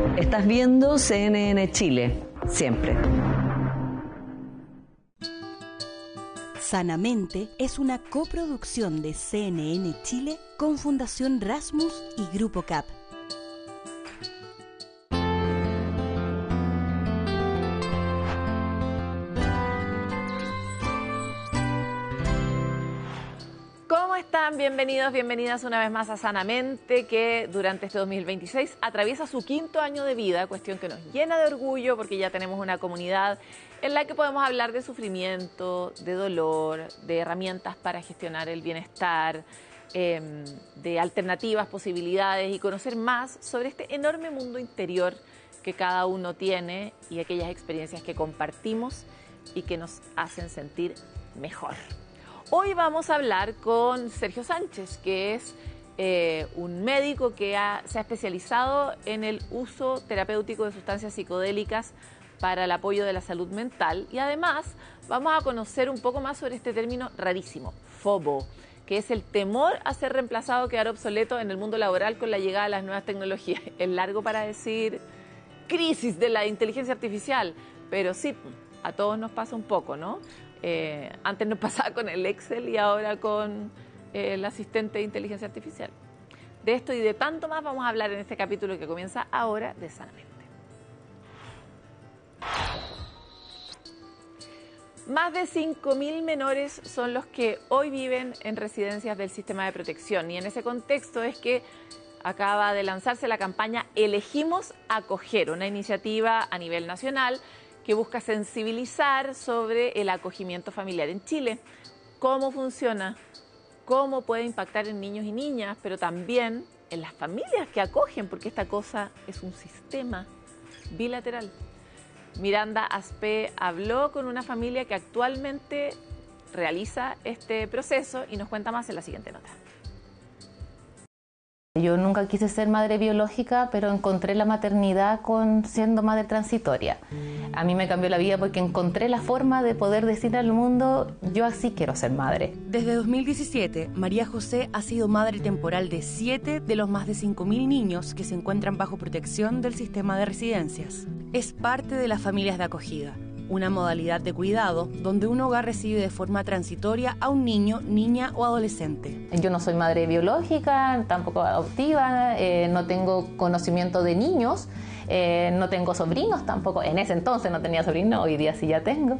Estás viendo CNN Chile, siempre. Sanamente es una coproducción de CNN Chile con Fundación Rasmus y Grupo CAP. ¿Cómo están? Bienvenidos, bienvenidas una vez más a Sanamente, que durante este 2026 atraviesa su 5º año de vida, cuestión que nos llena de orgullo porque ya tenemos una comunidad en la que podemos hablar de sufrimiento, de dolor, de herramientas para gestionar el bienestar, de alternativas, posibilidades y conocer más sobre este enorme mundo interior que cada uno tiene y aquellas experiencias que compartimos y que nos hacen sentir mejor. Hoy vamos a hablar con Sergio Sánchez, que es un médico que se ha especializado en el uso terapéutico de sustancias psicodélicas para el apoyo de la salud mental. Y además vamos a conocer un poco más sobre este término rarísimo, FOBO, que es el temor a ser reemplazado, quedar obsoleto en el mundo laboral con la llegada de las nuevas tecnologías. Es largo para decir crisis de la inteligencia artificial, pero sí, a todos nos pasa un poco, ¿no? Antes nos pasaba con el Excel y ahora con el asistente de inteligencia artificial. De esto y de tanto más vamos a hablar en este capítulo que comienza ahora de Sanamente. Más de 5.000 menores son los que hoy viven en residencias del sistema de protección, y en ese contexto es que acaba de lanzarse la campaña Elegimos Acoger, una iniciativa a nivel nacional que busca sensibilizar sobre el acogimiento familiar en Chile, cómo funciona, cómo puede impactar en niños y niñas, pero también en las familias que acogen, porque esta cosa es un sistema bilateral. Miranda Aspe habló con una familia que actualmente realiza este proceso y nos cuenta más en la siguiente nota. Yo nunca quise ser madre biológica, pero encontré la maternidad siendo madre transitoria. A mí me cambió la vida porque encontré la forma de poder decir al mundo, yo así quiero ser madre. Desde 2017, María José ha sido madre temporal de 7 de los más de 5.000 niños que se encuentran bajo protección del sistema de residencias. Es parte de las familias de acogida, una modalidad de cuidado donde un hogar recibe de forma transitoria a un niño, niña o adolescente. Yo no soy madre biológica, tampoco adoptiva, no tengo conocimiento de niños, no tengo sobrinos tampoco. En ese entonces no tenía sobrinos, hoy día sí ya tengo.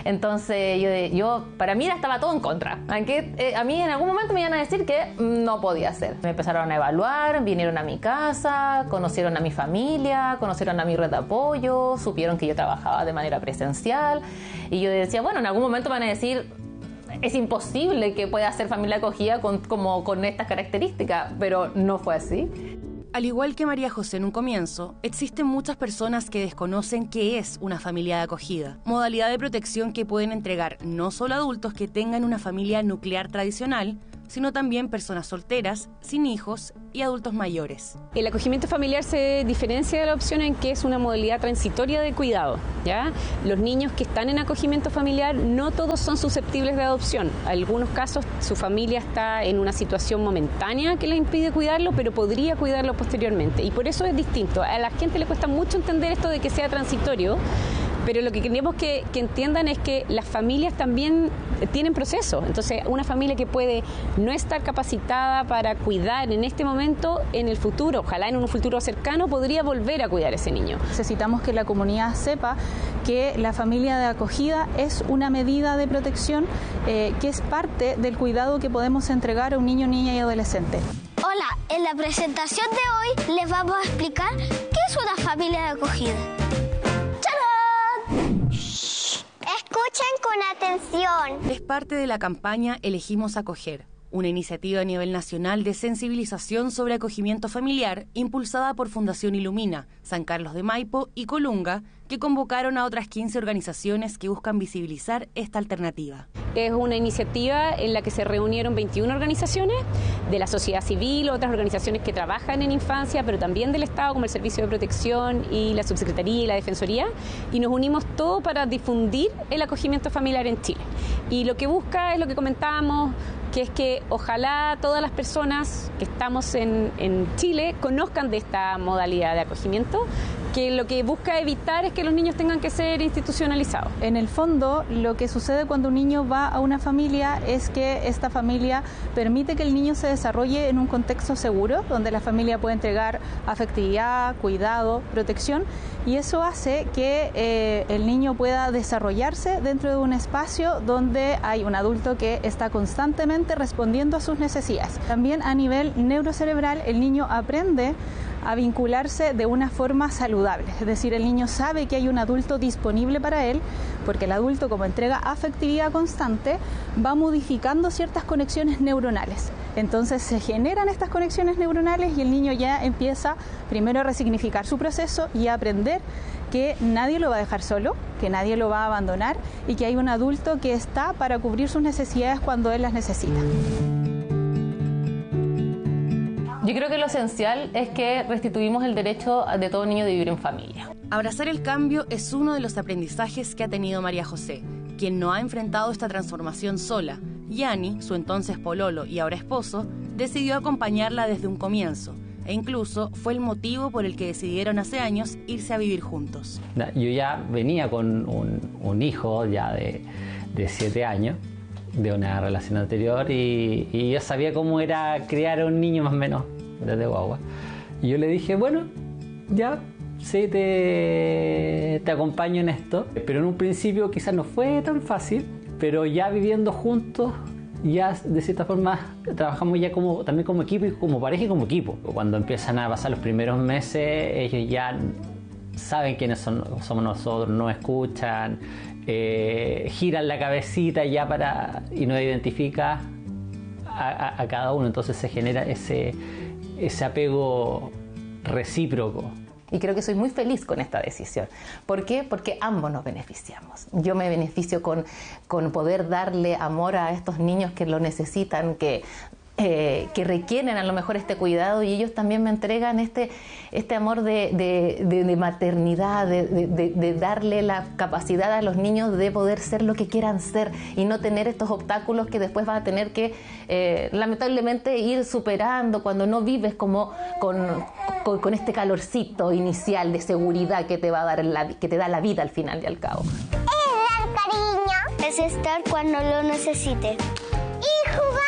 Entonces yo para mí estaba todo en contra. Aunque a mí en algún momento me iban a decir que no podía ser. Me empezaron a evaluar, vinieron a mi casa, conocieron a mi familia, conocieron a mi red de apoyo, supieron que yo trabajaba de manera presencial. Y yo decía, bueno, en algún momento van a decir, es imposible que pueda ser familia acogida con estas características, pero no fue así. Al igual que María José en un comienzo, existen muchas personas que desconocen qué es una familia de acogida, modalidad de protección que pueden entregar no solo adultos que tengan una familia nuclear tradicional, sino también personas solteras, sin hijos y adultos mayores. El acogimiento familiar se diferencia de la opción en que es una modalidad transitoria de cuidado, ¿ya? Los niños que están en acogimiento familiar no todos son susceptibles de adopción. En algunos casos su familia está en una situación momentánea que le impide cuidarlo, pero podría cuidarlo posteriormente. Y por eso es distinto. A la gente le cuesta mucho entender esto de que sea transitorio, pero lo que queremos que entiendan es que las familias también tienen procesos. Entonces, una familia que puede no estar capacitada para cuidar en este momento, en el futuro, ojalá en un futuro cercano, podría volver a cuidar a ese niño. Necesitamos que la comunidad sepa que la familia de acogida es una medida de protección que es parte del cuidado que podemos entregar a un niño, niña y adolescente. Hola, en la presentación de hoy les vamos a explicar qué es una familia de acogida. Escuchen con atención. Es parte de la campaña Elegimos Acoger, una iniciativa a nivel nacional de sensibilización sobre acogimiento familiar impulsada por Fundación Ilumina, San Carlos de Maipo y Colunga, que convocaron a otras 15 organizaciones que buscan visibilizar esta alternativa. Es una iniciativa en la que se reunieron 21 organizaciones de la sociedad civil, otras organizaciones que trabajan en infancia, pero también del Estado, como el Servicio de Protección y la Subsecretaría y la Defensoría, y nos unimos todos para difundir el acogimiento familiar en Chile. Y lo que busca es lo que comentábamos, que es que ojalá todas las personas que estamos en Chile conozcan de esta modalidad de acogimiento, que lo que busca evitar es que los niños tengan que ser institucionalizados. En el fondo, lo que sucede cuando un niño va a una familia es que esta familia permite que el niño se desarrolle en un contexto seguro, donde la familia puede entregar afectividad, cuidado, protección, y eso hace que el niño pueda desarrollarse dentro de un espacio donde hay un adulto que está constantemente respondiendo a sus necesidades. También a nivel neurocerebral, el niño aprende a vincularse de una forma saludable, es decir, el niño sabe que hay un adulto disponible para él, porque el adulto, como entrega afectividad constante, va modificando ciertas conexiones neuronales. Entonces se generan estas conexiones neuronales y el niño ya empieza primero a resignificar su proceso y a aprender que nadie lo va a dejar solo, que nadie lo va a abandonar y que hay un adulto que está para cubrir sus necesidades cuando él las necesita. Yo creo que lo esencial es que restituimos el derecho de todo niño de vivir en familia. Abrazar el cambio es uno de los aprendizajes que ha tenido María José, quien no ha enfrentado esta transformación sola. Yani, su entonces pololo y ahora esposo, decidió acompañarla desde un comienzo, e incluso fue el motivo por el que decidieron hace años irse a vivir juntos. Yo ya venía con un hijo ya de 7 años, de una relación anterior, y yo sabía cómo era criar a un niño más o menos desde guagua. Y yo le dije, bueno, ya, sí, te acompaño en esto. Pero en un principio quizás no fue tan fácil, pero ya viviendo juntos, ya de cierta forma trabajamos ya también como equipo, y como pareja y como equipo. Cuando empiezan a pasar los primeros meses, ellos ya saben quiénes somos nosotros, nos escuchan, giran la cabecita ya y nos identifica a cada uno. Entonces se genera ese apego recíproco. Y creo que soy muy feliz con esta decisión. ¿Por qué? Porque ambos nos beneficiamos. Yo me beneficio con poder darle amor a estos niños que lo necesitan, que requieren a lo mejor este cuidado, y ellos también me entregan este amor de maternidad, de darle la capacidad a los niños de poder ser lo que quieran ser y no tener estos obstáculos que después vas a tener que lamentablemente ir superando cuando no vives como con este calorcito inicial de seguridad que te va a dar que te da la vida al final y al cabo. Es dar cariño, es estar cuando lo necesite y jugar.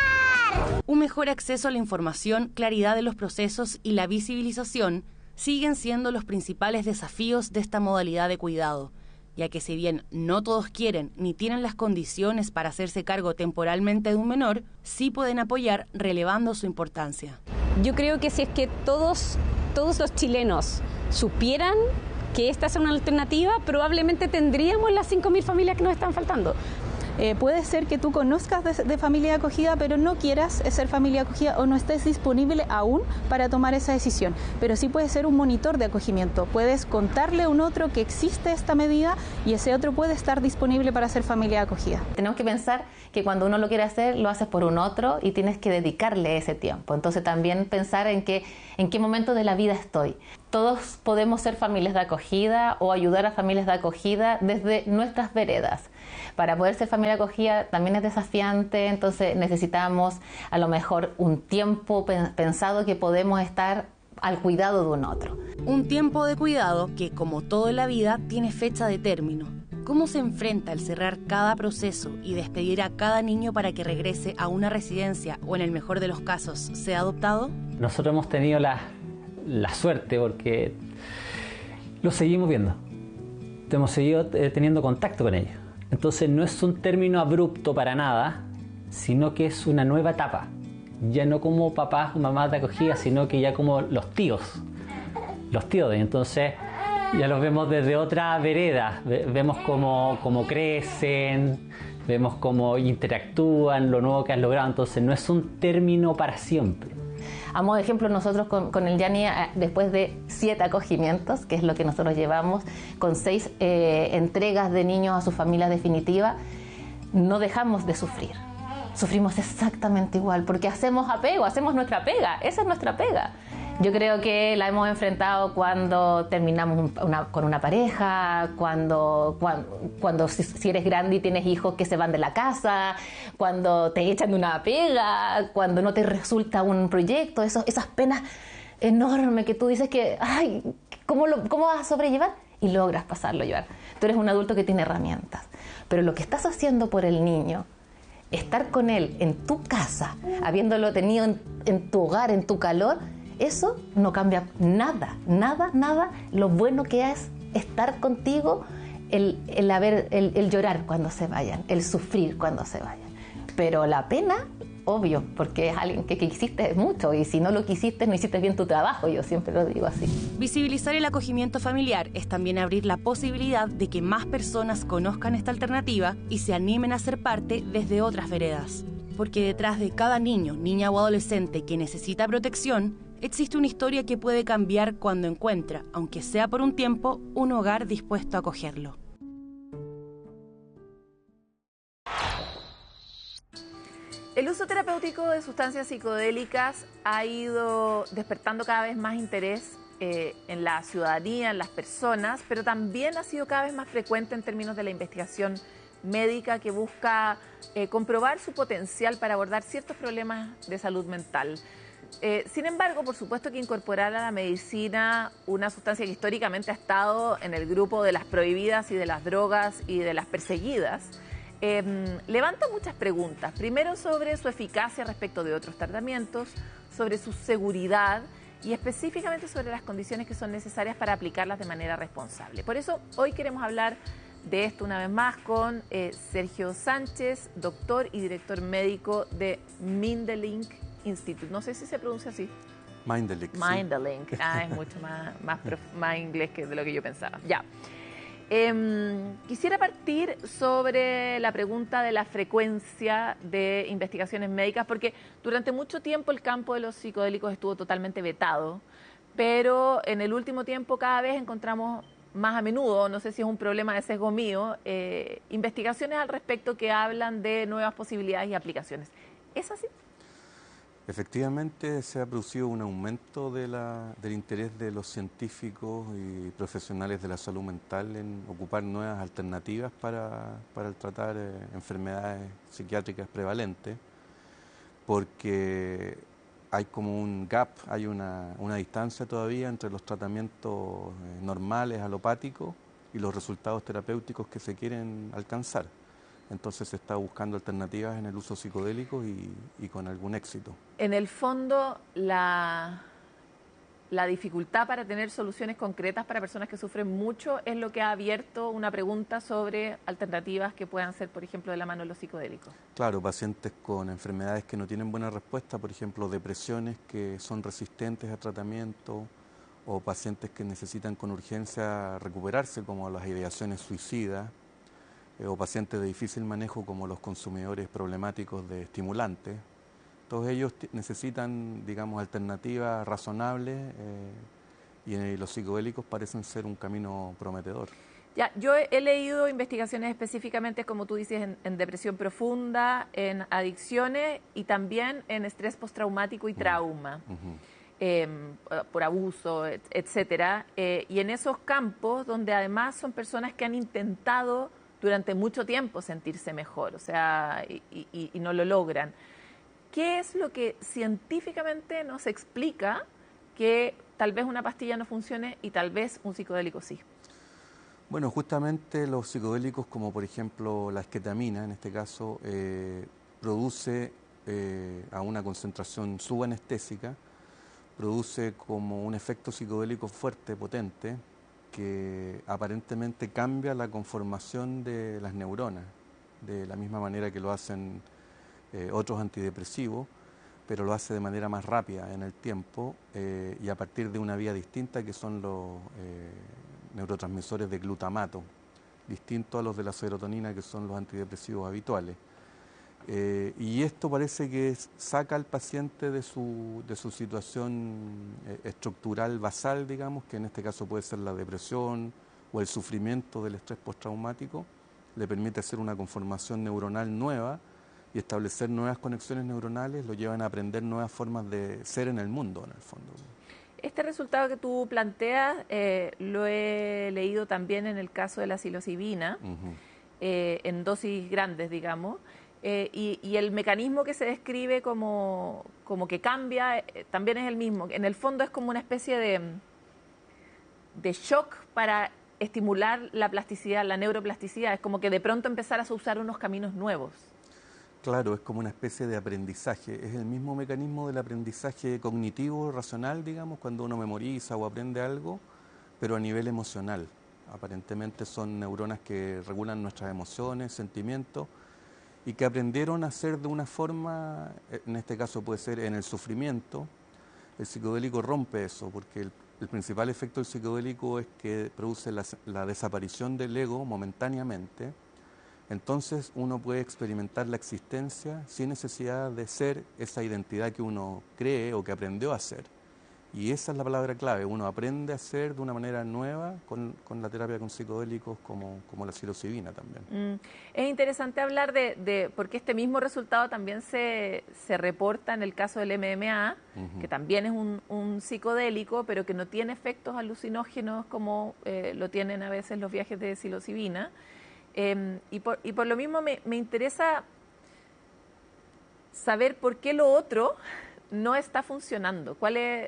Un mejor acceso a la información, claridad de los procesos y la visibilización siguen siendo los principales desafíos de esta modalidad de cuidado, ya que si bien no todos quieren ni tienen las condiciones para hacerse cargo temporalmente de un menor, sí pueden apoyar relevando su importancia. Yo creo que si es que todos los chilenos supieran que esta es una alternativa, probablemente tendríamos las 5.000 familias que nos están faltando. Puede ser que tú conozcas de familia de acogida, pero no quieras ser familia de acogida o no estés disponible aún para tomar esa decisión. Pero sí puedes ser un monitor de acogimiento. Puedes contarle a un otro que existe esta medida y ese otro puede estar disponible para ser familia de acogida. Tenemos que pensar que cuando uno lo quiere hacer, lo haces por un otro y tienes que dedicarle ese tiempo. Entonces también pensar en qué momento de la vida estoy. Todos podemos ser familias de acogida o ayudar a familias de acogida desde nuestras veredas. Para poder ser familia de acogida también es desafiante, entonces necesitamos a lo mejor un tiempo pensado que podemos estar al cuidado de un otro. Un tiempo de cuidado que, como todo en la vida, tiene fecha de término. ¿Cómo se enfrenta el cerrar cada proceso y despedir a cada niño para que regrese a una residencia o, en el mejor de los casos, sea adoptado? Nosotros hemos tenido la suerte porque los seguimos viendo. Hemos seguido teniendo contacto con ellos. Entonces no es un término abrupto para nada, sino que es una nueva etapa. Ya no como papás o mamás de acogida, sino que ya como los tíos. Entonces ya los vemos desde otra vereda. Vemos cómo crecen, vemos cómo interactúan, lo nuevo que han logrado. Entonces no es un término para siempre. A modo de ejemplo, nosotros con el Yani, después de 7 acogimientos, que es lo que nosotros llevamos, con 6 entregas de niños a su familia definitiva, no dejamos de sufrir. Sufrimos exactamente igual, porque hacemos apego, hacemos nuestra pega, esa es nuestra pega. Yo creo que la hemos enfrentado cuando terminamos con una pareja, cuando si eres grande y tienes hijos que se van de la casa, cuando te echan de una pega, cuando no te resulta un proyecto, esas penas enormes que tú dices que, ay, ¿Cómo vas a sobrellevar? Y logras pasarlo a llevar. Tú eres un adulto que tiene herramientas, pero lo que estás haciendo por el niño, estar con él en tu casa, habiéndolo tenido en tu hogar, en tu calor, eso no cambia nada, lo bueno que es estar contigo, el llorar cuando se vayan, el sufrir cuando se vayan. Pero la pena, obvio, porque es alguien que quisiste mucho, y si no lo quisiste, no hiciste bien tu trabajo, yo siempre lo digo así. Visibilizar el acogimiento familiar es también abrir la posibilidad de que más personas conozcan esta alternativa y se animen a ser parte desde otras veredas. Porque detrás de cada niño, niña o adolescente que necesita protección, existe una historia que puede cambiar cuando encuentra, aunque sea por un tiempo, un hogar dispuesto a acogerlo. El uso terapéutico de sustancias psicodélicas ha ido despertando cada vez más interés en la ciudadanía, en las personas, pero también ha sido cada vez más frecuente en términos de la investigación médica que busca comprobar su potencial para abordar ciertos problemas de salud mental. Sin embargo, por supuesto que incorporar a la medicina una sustancia que históricamente ha estado en el grupo de las prohibidas y de las drogas y de las perseguidas, levanta muchas preguntas. Primero, sobre su eficacia respecto de otros tratamientos, sobre su seguridad y específicamente sobre las condiciones que son necesarias para aplicarlas de manera responsable. Por eso, hoy queremos hablar de esto una vez más con Sergio Sánchez, doctor y director médico de Mindelink Institute. No sé si se pronuncia así. Mindelink. Mindelink. Sí. Es mucho más inglés que de lo que yo pensaba. Ya. Quisiera partir sobre la pregunta de la frecuencia de investigaciones médicas, porque durante mucho tiempo el campo de los psicodélicos estuvo totalmente vetado, pero en el último tiempo cada vez encontramos más a menudo, no sé si es un problema de sesgo mío, investigaciones al respecto que hablan de nuevas posibilidades y aplicaciones. ¿Es así? Efectivamente, se ha producido un aumento del interés de los científicos y profesionales de la salud mental en ocupar nuevas alternativas para tratar enfermedades psiquiátricas prevalentes, porque hay como un gap, hay una distancia todavía entre los tratamientos normales, alopáticos, y los resultados terapéuticos que se quieren alcanzar. Entonces se está buscando alternativas en el uso psicodélico y con algún éxito. En el fondo, la dificultad para tener soluciones concretas para personas que sufren mucho es lo que ha abierto una pregunta sobre alternativas que puedan ser, por ejemplo, de la mano de los psicodélicos. Claro, pacientes con enfermedades que no tienen buena respuesta, por ejemplo, depresiones que son resistentes a tratamiento, o pacientes que necesitan con urgencia recuperarse, como las ideaciones suicidas, o pacientes de difícil manejo como los consumidores problemáticos de estimulantes. Todos ellos necesitan, digamos, alternativas razonables y los psicodélicos parecen ser un camino prometedor. Ya, yo he leído investigaciones específicamente, como tú dices, en depresión profunda, en adicciones y también en estrés postraumático y trauma, por abuso, etcétera. Y en esos campos donde además son personas que han intentado durante mucho tiempo sentirse mejor, o sea, y no lo logran. ¿Qué es lo que científicamente nos explica que tal vez una pastilla no funcione y tal vez un psicodélico sí? Bueno, justamente los psicodélicos, como por ejemplo la esketamina, en este caso, produce a una concentración subanestésica, produce como un efecto psicodélico fuerte, potente, que aparentemente cambia la conformación de las neuronas, de la misma manera que lo hacen otros antidepresivos, pero lo hace de manera más rápida en el tiempo y a partir de una vía distinta que son los neurotransmisores de glutamato, distintos a los de la serotonina que son los antidepresivos habituales. Y esto parece que saca al paciente de su situación estructural basal, digamos, que en este caso puede ser la depresión o el sufrimiento del estrés postraumático, le permite hacer una conformación neuronal nueva y establecer nuevas conexiones neuronales, lo llevan a aprender nuevas formas de ser en el mundo, en el fondo. Este resultado que tú planteas lo he leído también en el caso de la psilocibina, en dosis grandes, digamos. Y el mecanismo que se describe como que cambia también es el mismo. En el fondo es como una especie shock para estimular la plasticidad, la neuroplasticidad. Es como que de pronto empezaras a usar unos caminos nuevos. Claro, es como una especie de aprendizaje. Es el mismo mecanismo del aprendizaje cognitivo, racional, digamos, cuando uno memoriza o aprende algo, pero a nivel emocional. Aparentemente son neuronas que regulan nuestras emociones, sentimientos, y que aprendieron a hacer de una forma, en este caso puede ser en el sufrimiento. El psicodélico rompe eso, porque el principal efecto del psicodélico es que produce la desaparición del ego momentáneamente. Entonces uno puede experimentar la existencia sin necesidad de ser esa identidad que uno cree o que aprendió a ser. Y esa es la palabra clave, uno aprende a ser de una manera nueva con la terapia con psicodélicos como la psilocibina también. Es interesante hablar porque este mismo resultado también se reporta en el caso del MDMA, que también es un psicodélico, pero que no tiene efectos alucinógenos como lo tienen a veces los viajes de psilocibina. Y por lo mismo me interesa saber por qué lo otro no está funcionando. ¿Qué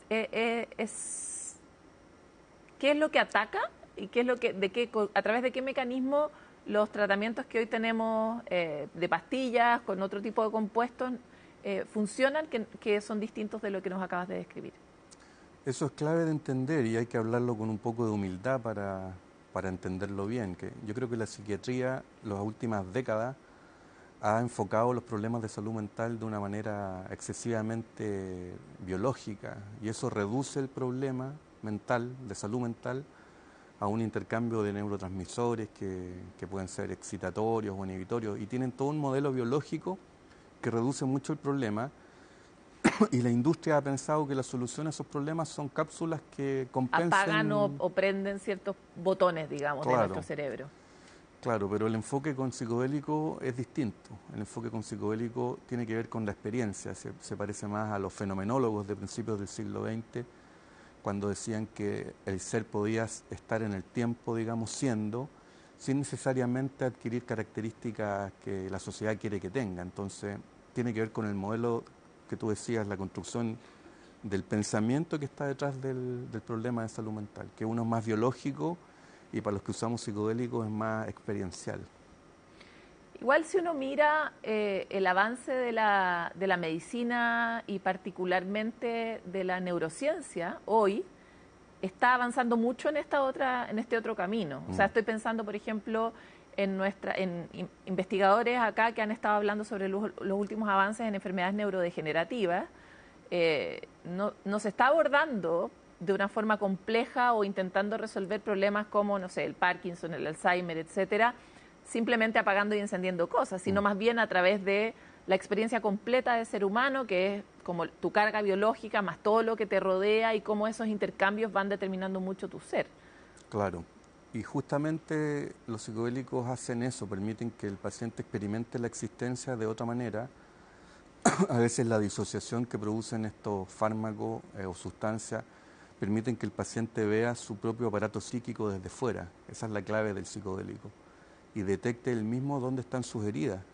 es lo que ataca y qué es lo que, a través de qué mecanismo los tratamientos que hoy tenemos de pastillas con otro tipo de compuestos funcionan, que son distintos de lo que nos acabas de describir? Eso es clave de entender y hay que hablarlo con un poco de humildad para entenderlo bien. Que yo creo que la psiquiatría, las últimas décadas, ha enfocado los problemas de salud mental de una manera excesivamente biológica y eso reduce el problema mental, de salud mental, a un intercambio de neurotransmisores que pueden ser excitatorios o inhibitorios y tienen todo un modelo biológico que reduce mucho el problema y la industria ha pensado que la solución a esos problemas son cápsulas que compensen... Apagan o prenden ciertos botones, digamos, de nuestro cerebro. Claro, pero el enfoque con psicodélico es distinto. El enfoque con psicodélico tiene que ver con la experiencia. Se parece más a los fenomenólogos de principios del siglo XX, cuando decían que el ser podía estar en el tiempo, digamos, siendo, sin necesariamente adquirir características que la sociedad quiere que tenga. Entonces, tiene que ver con el modelo que tú decías, la construcción del pensamiento que está detrás del problema de salud mental, que uno es más biológico y para los que usamos psicodélicos es más experiencial. Igual si uno mira el avance de la medicina y particularmente de la neurociencia, hoy está avanzando mucho en este otro camino. O sea, estoy pensando, por ejemplo, en investigadores acá que han estado hablando sobre los últimos avances en enfermedades neurodegenerativas. No se está abordando de una forma compleja o intentando resolver problemas como, no sé, el Parkinson, el Alzheimer, etcétera, simplemente apagando y encendiendo cosas, sino más bien a través de la experiencia completa de ser humano, que es como tu carga biológica más todo lo que te rodea y cómo esos intercambios van determinando mucho tu ser. Claro, y justamente los psicodélicos hacen eso, permiten que el paciente experimente la existencia de otra manera. A veces la disociación que producen estos fármacos o sustancias permiten que el paciente vea su propio aparato psíquico desde fuera. Esa es la clave del psicodélico. Y detecte él mismo dónde están sus heridas.